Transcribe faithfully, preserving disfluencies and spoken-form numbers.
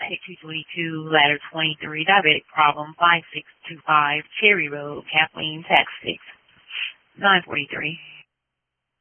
Page two twenty-two, ladder twenty-three, diabetic problem, five six two five, Cherry Road, Kathleen, tax six, nine forty-three.